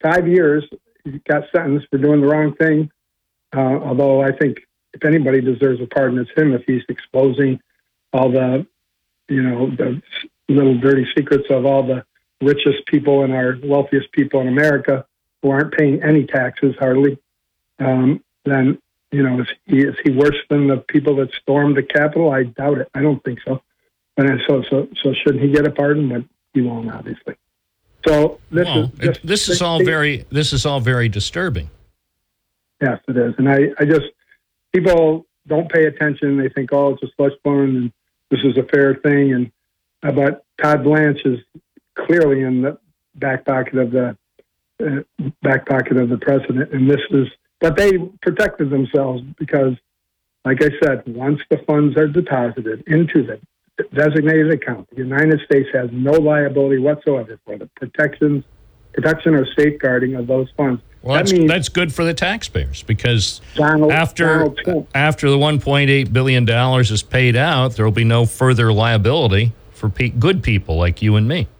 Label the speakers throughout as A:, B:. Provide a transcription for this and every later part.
A: 5 years. He got sentenced for doing the wrong thing. Although I think if anybody deserves a pardon, it's him if he's exposing all the, the little dirty secrets of all the richest people and our wealthiest people in America who aren't paying any taxes hardly. Then, is he worse than the people that stormed the Capitol? I doubt it. I don't think so. And so shouldn't he get a pardon? But he won't, obviously. So
B: this is all very disturbing.
A: Yes, it is. And I just, people don't pay attention. They think, it's a slush fund and this is a fair thing. But Todd Blanche is clearly in the back pocket of the president. And but they protected themselves because, like I said, once the funds are deposited into the designated account, the United States has no liability whatsoever for the protection or safeguarding of those funds.
B: Well, that's good for the taxpayers because after the $1.8 billion is paid out, there will be no further liability for good people like you and me.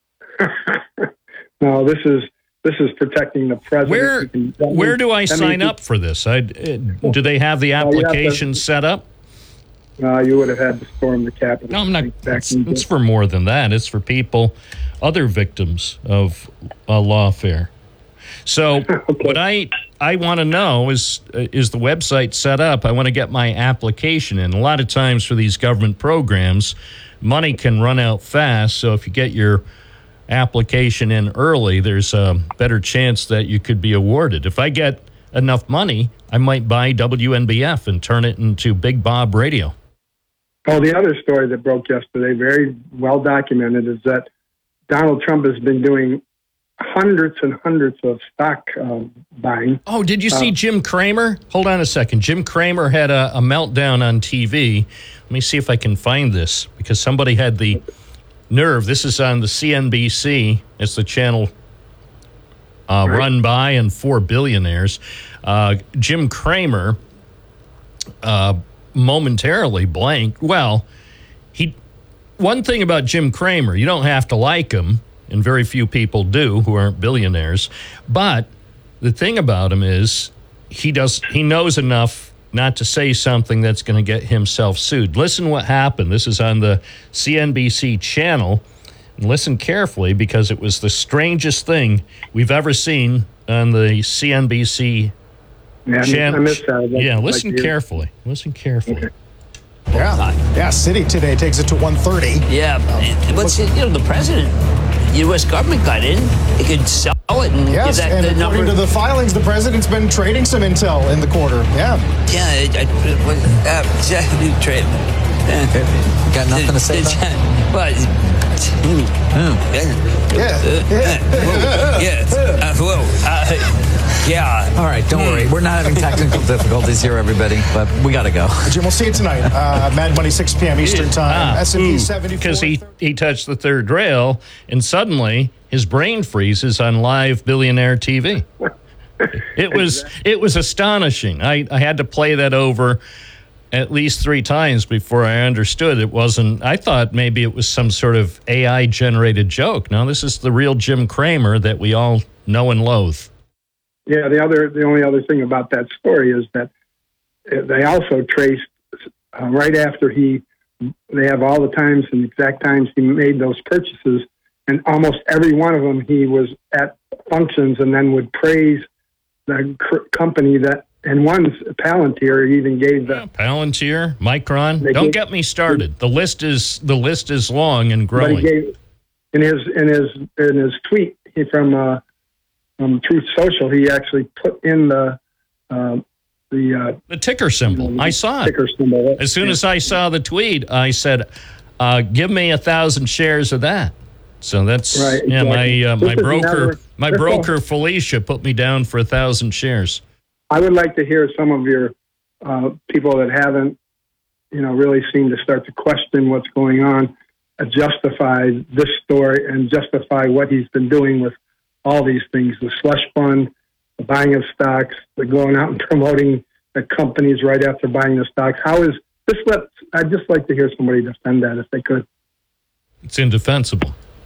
A: No, this is protecting the president.
B: Where do I sign up for this? Do they have the application set up?
A: You would have had to storm the Capitol.
B: No, I'm not. It's for more than that. It's for people, other victims of a lawfare. So okay. What I want to know is the website set up? I want to get my application in. A lot of times for these government programs, money can run out fast. So if you get your application in early, there's a better chance that you could be awarded. If I get enough money, I might buy WNBF and turn it into Big Bob Radio.
A: Oh, the other story that broke yesterday, very well documented, is that Donald Trump has been doing hundreds and hundreds of stock buying.
B: Oh, did you see Jim Cramer? Hold on a second. Jim Cramer had a meltdown on TV. Let me see if I can find this, because somebody had the nerve. This is on the CNBC. It's the channel run by and for billionaires. Jim Cramer momentarily blanked. Well, one thing about Jim Cramer, you don't have to like him, and very few people do who aren't billionaires. But the thing about him is he knows enough not to say something that's going to get himself sued. Listen what happened. This is on the CNBC channel. And listen carefully, because it was the strangest thing we've ever seen on the CNBC channel.
A: I missed that.
B: Yeah, listen carefully. Listen carefully.
A: Okay.
C: Yeah, Citi today takes it to 130.
D: Yeah, but the president, U.S. government got in. He could sell it and
C: yes,
D: give that
C: and
D: the
C: according
D: number.
C: to the filings, the president's been trading some intel in the quarter. Yeah.
D: Trade.
E: Got nothing to say about it?
D: Well, yeah.
E: All right, don't worry. We're not having technical difficulties here, everybody, but we got to go.
C: Jim, we'll see you tonight. Mad Money, 6 p.m. Eastern Time. S&P 74.
B: Because he touched the third rail, and suddenly his brain freezes on live billionaire TV. It was astonishing. I had to play that over at least 3 times before I understood it wasn't. I thought maybe it was some sort of AI-generated joke. No, this is the real Jim Cramer that we all know and loathe.
A: Yeah, the only other thing about that story is that they also traced right after they have all the times and exact times he made those purchases, and almost every one of them he was at functions and then would praise the company that. And one's Palantir even gave the
B: Palantir, Micron. Don't get me started. The list is long and growing.
A: But he gave, in his tweet from Truth Social, he actually put in the
B: ticker symbol. I saw it.
A: Ticker symbol.
B: As soon as I saw the tweet, I said, "Give me 1,000 shares of that." So that's
A: right.
B: Yeah,
A: exactly.
B: my broker Felicia put me down for 1,000 shares.
A: I would like to hear some of your people that haven't, really seem to start to question what's going on, justify this story and justify what he's been doing with all these things, the slush fund, the buying of stocks, the going out and promoting the companies right after buying the stocks. How is this? I'd just like to hear somebody defend that if they could.
B: It's indefensible.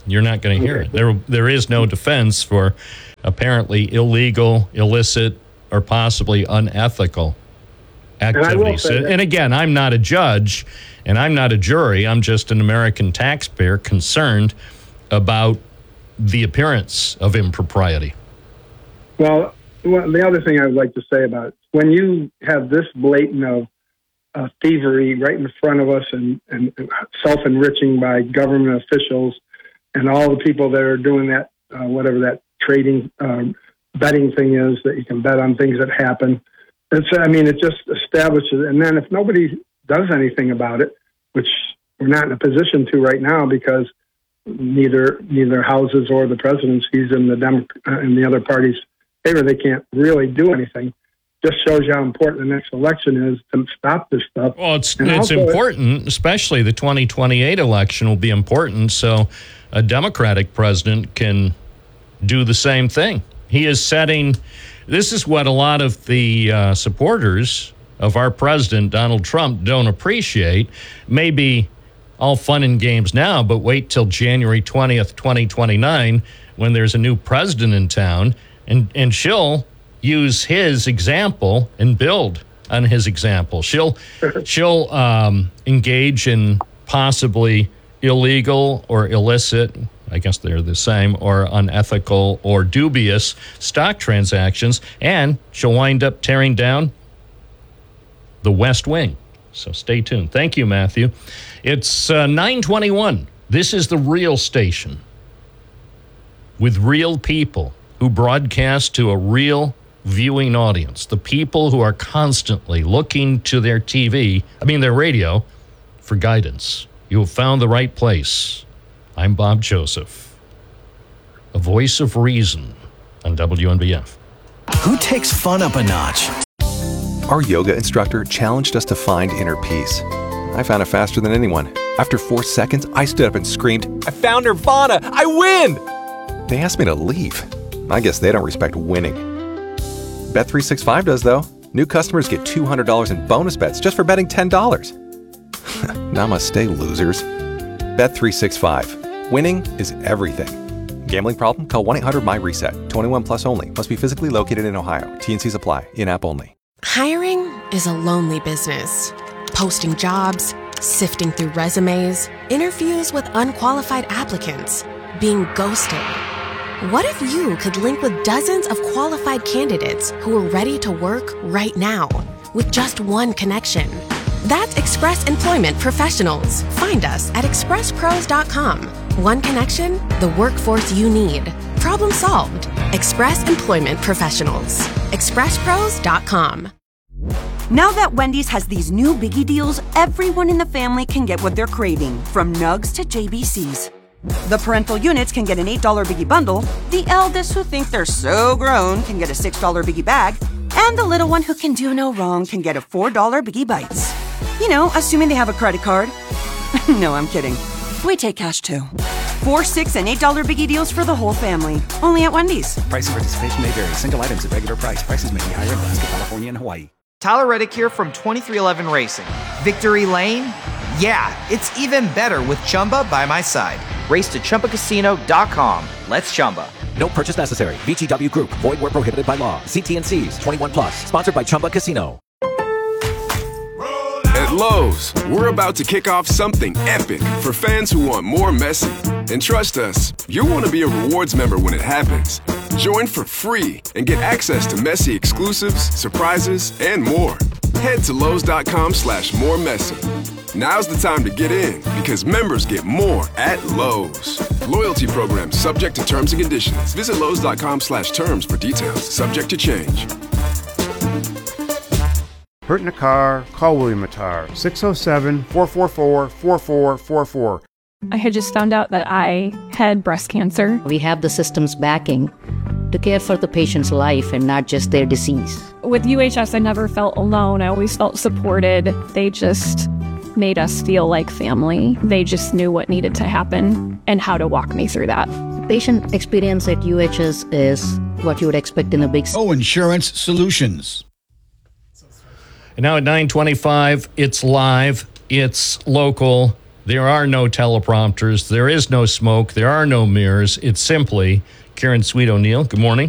B: You're not going to hear it. There is no defense for apparently illegal, illicit, or possibly unethical activities. And again, I'm not a judge and I'm not a jury. I'm just an American taxpayer concerned about the appearance of impropriety.
A: Well, the other thing I would like to say about it, when you have this blatant of thievery right in front of us and self-enriching by government officials and all the people that are doing that, whatever that trading, betting thing is, that you can bet on things that happen. It just establishes, and then if nobody does anything about it, which we're not in a position to right now because neither houses or the presidency's in the other party's favor, they can't really do anything. Just shows you how important the next election is to stop this stuff.
B: Well, it's important, especially the 2028 election will be important, so a Democratic president can do the same thing. He is setting, this is what a lot of the supporters of our president, Donald Trump, don't appreciate. Maybe all fun and games now, but wait till January 20th, 2029, when there's a new president in town, and she'll use his example and build on his example. She'll engage in possibly illegal or illicit, I guess they're the same, or unethical or dubious stock transactions, and she'll wind up tearing down the West Wing. So stay tuned. Thank you, Matthew. It's 9:21. This is the real station with real people who broadcast to a real viewing audience, the people who are constantly looking to their their radio, for guidance. You have found the right place. I'm Bob Joseph, a voice of reason on WNBF.
F: Who takes fun up a notch?
G: Our yoga instructor challenged us to find inner peace. I found it faster than anyone. After 4 seconds, I stood up and screamed, "I found Nirvana! I win!" They asked me to leave. I guess they don't respect winning. Bet365 does, though. New customers get $200 in bonus bets just for betting $10. Namaste, losers. Bet365. Winning is everything. Gambling problem? Call 1-800-MY-RESET. 21 plus only. Must be physically located in Ohio. T&Cs apply. In-app only.
H: Hiring is a lonely business. Posting jobs, sifting through resumes, interviews with unqualified applicants, being ghosted. What if you could link with dozens of qualified candidates who are ready to work right now with just one connection? That's Express Employment Professionals. Find us at expresspros.com. One connection, the workforce you need. Problem solved. Express Employment Professionals. expresspros.com.
I: Now that Wendy's has these new biggie deals, everyone in the family can get what they're craving, from nugs to JBCs. The parental units can get an $8 biggie bundle, the eldest who think they're so grown can get a $6 biggie bag, and the little one who can do no wrong can get a $4 biggie bites. You know, assuming they have a credit card. No, I'm kidding. We take cash too. $4, $6, and $8 biggie deals for the whole family. Only at Wendy's.
F: Price and participation may vary. Single items at regular price. Prices may be higher in Alaska, California, and Hawaii.
J: Tyler Reddick here from 2311 Racing. Victory Lane? Yeah, it's even better with Chumba by my side. Race to ChumbaCasino.com. Let's Chumba.
K: No purchase necessary. VGW Group. Void where prohibited by law. See T&Cs. 21 plus. Sponsored by Chumba Casino.
L: At Lowe's, we're about to kick off something epic for fans who want more Messi. And trust us, you'll want to be a rewards member when it happens. Join for free and get access to Messi exclusives, surprises, and more. Head to Lowe's.com/moremessy. Now's the time to get in because members get more at Lowe's. Loyalty program subject to terms and conditions. Visit Lowe's.com/terms for details. Subject to change.
M: Hurt in a car? Call William Attar. 607-444-4444.
N: I had just found out that I had breast cancer.
O: We have the system's backing to care for the patient's life and not just their disease.
N: With UHS, I never felt alone. I always felt supported. They just made us feel like family. They just knew what needed to happen and how to walk me through that.
O: Patient experience at UHS is what you would expect in a big...
F: Insurance Solutions.
B: And now at 9:25, it's live, it's local, There are no teleprompters. There is no smoke. There are no mirrors. It's simply Karen Sweet O'Neill. Good morning.